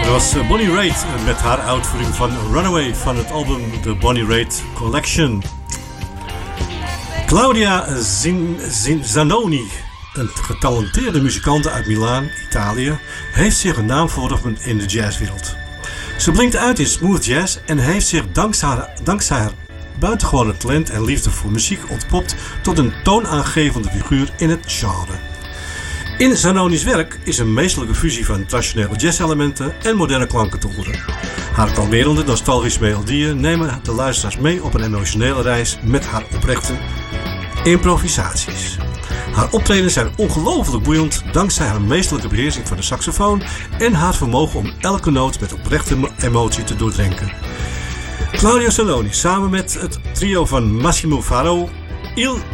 Dat was Bonnie Raitt met haar uitvoering van Runaway van het album The Bonnie Raitt Collection. Claudia Zanoni, een getalenteerde muzikante uit Milaan, Italië, heeft zich een naam veroverd in de jazzwereld. Ze blinkt uit in smooth jazz en heeft zich dankzij haar buitengewone talent en liefde voor muziek ontpopt tot een toonaangevende figuur in het genre. In Zanoni's werk is een meesterlijke fusie van traditionele jazzelementen en moderne klanken te horen. Haar kalmerende, nostalgische melodieën nemen de luisteraars mee op een emotionele reis met haar oprechte improvisaties. Haar optredens zijn ongelooflijk boeiend dankzij haar meesterlijke beheersing van de saxofoon en haar vermogen om elke noot met oprechte emotie te doordrenken. Claudia Zanoni samen met het trio van Massimo Faro, Il